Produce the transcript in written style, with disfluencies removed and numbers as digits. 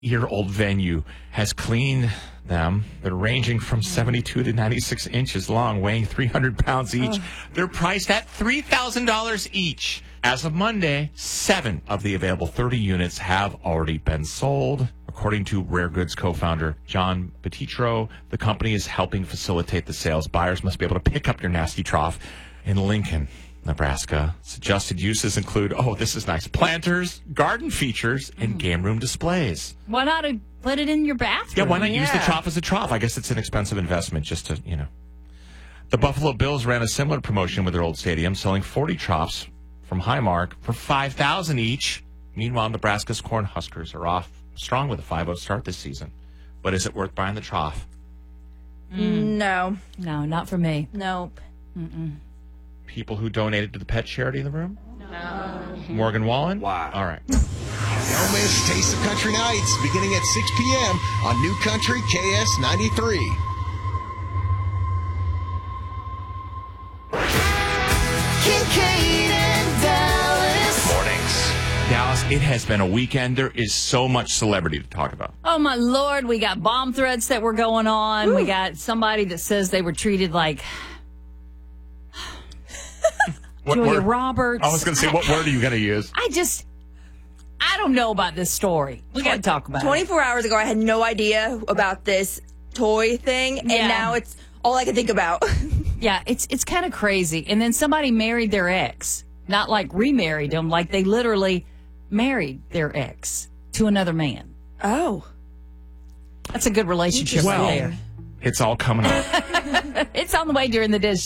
year-old venue has cleaned them. They're ranging from 72 to 96 inches long, weighing 300 pounds each. They're priced at $3,000 each. As of Monday, 7 of the available 30 units have already been sold. According to Rare Goods co-founder John Petitro, the company is helping facilitate the sales. Buyers must be able to pick up your nasty trough in Lincoln, Nebraska. Suggested uses include, this is nice, planters, garden features, and game room displays. Why not put it in your bathroom? Yeah, why not use the trough as a trough? I guess it's an expensive investment just to, The Buffalo Bills ran a similar promotion with their old stadium, selling 40 troughs from Highmark for $5,000 each. Meanwhile, Nebraska's Cornhuskers are off strong with a 5-0 start this season. But is it worth buying the trough? No. No, not for me. Nope. People who donated to the pet charity in the room? No. Morgan Wallen? Wow. All right. Don't miss Taste of Country Nights beginning at 6 p.m. on New Country KS 93. Kincaid and Dallas. Mornings. Dallas, it has been a weekend. There is so much celebrity to talk about. Oh, my Lord. We got bomb threats that were going on. Woo. We got somebody that says they were treated like Julia Roberts. I was going to say, what word are you going to use? I don't know about this story. We got to talk about 24 hours ago, I had no idea about this toy thing, and now it's all I can think about. Yeah, it's kind of crazy. And then somebody married their ex. Not like remarried them, like they literally married their ex to another man. Oh. That's a good relationship right there. It's all coming up. It's on the way during the Dish